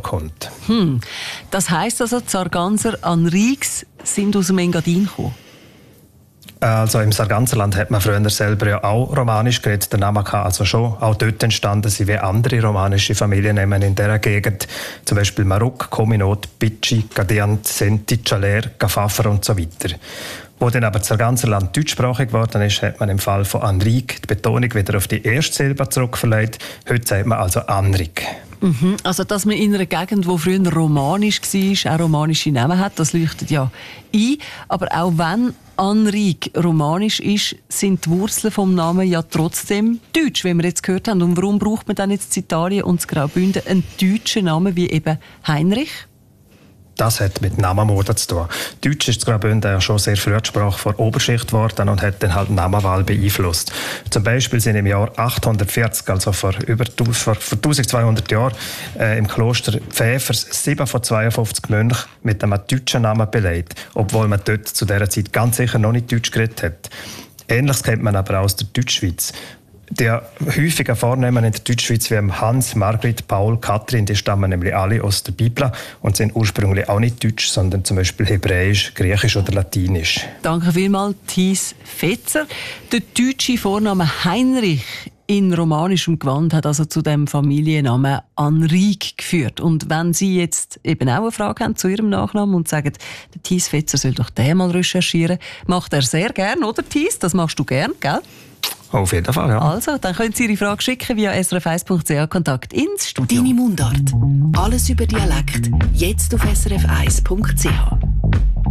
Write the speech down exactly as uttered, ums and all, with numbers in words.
kommt. Hm. Das heisst also, die Sarganser Anrieks sind aus dem Engadin gekommen? Also im Sarganserland hat man früher selber ja auch romanisch geredet. Der Name kann also schon auch dort entstanden sein, wie andere romanische Familiennamen in dieser Gegend. Zum Beispiel Maruk, Kominot, Pitschi, Gadiant, Senti, Chaler, Gafafer und so weiter. Wo dann aber das Sarganserland deutschsprachig geworden ist, hat man im Fall von Anriek die Betonung wieder auf die erste Silbe zurückverlegt. Heute sagt man also Anrik. Mhm. Also, dass man in einer Gegend, die früher romanisch war, auch romanische Namen hat, das leuchtet ja ein. Aber auch wenn Anriek romanisch ist, sind die Wurzeln vom Namen ja trotzdem deutsch, wie wir jetzt gehört haben. Und warum braucht man dann jetzt in Italien und in Graubünden einen deutschen Namen wie eben Heinrich? Das hat mit Namenmode zu tun. Deutsch ist in Graubünden ja schon sehr früh die Sprache vor Oberschicht geworden und hat dann halt die Namenwahl beeinflusst. Zum Beispiel sind im Jahr achthundertvierzig, also vor über vor, vor zwölfhundert Jahren, äh, im Kloster Pfäfers sieben von zweiundfünfzig Mönchen mit einem deutschen Namen belegt, obwohl man dort zu dieser Zeit ganz sicher noch nicht Deutsch geredet hat. Ähnliches kennt man aber auch aus der Deutschschweiz. Die häufigen Vornamen in der Deutschschweiz wie Hans, Margrit, Paul, Kathrin, die stammen nämlich alle aus der Bibel und sind ursprünglich auch nicht deutsch, sondern zum Beispiel hebräisch, griechisch oder latinisch. Danke vielmals, Thies Fetzer. Der deutsche Vorname Heinrich in romanischem Gewand hat also zu dem Familiennamen Anriek geführt. Und wenn Sie jetzt eben auch eine Frage haben zu Ihrem Nachnamen und sagen, der Thies Fetzer soll doch den mal recherchieren, macht er sehr gern, oder Thies? Das machst du gern, gell? Auf jeden Fall, ja. Also, dann können Sie Ihre Frage schicken via s r f eins punkt c h Kontakt ins Studio. Deine Mundart. Alles über Dialekt. Jetzt auf s r f eins punkt c h.